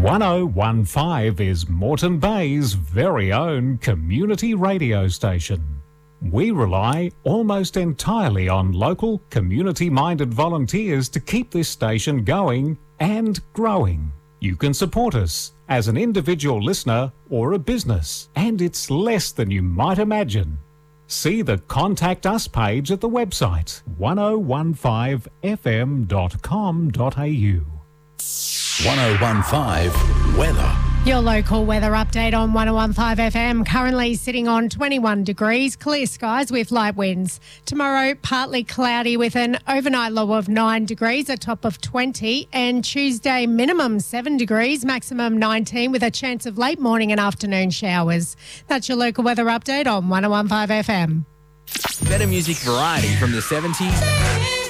1015 is Moreton Bay's very own community radio station. We rely almost entirely on local, community-minded volunteers to keep this station going and growing. You can support us as an individual listener or a business, and it's less than you might imagine. See the Contact Us page at the website 1015fm.com.au. 1015 Weather. Your local weather update on 1015 FM. Currently sitting on 21 degrees, clear skies with light winds. Tomorrow, partly cloudy with an overnight low of 9 degrees, a top of 20. And Tuesday, minimum 7 degrees, maximum 19 with a chance of late morning and afternoon showers. That's your local weather update on 1015 FM. Better music variety from the 70s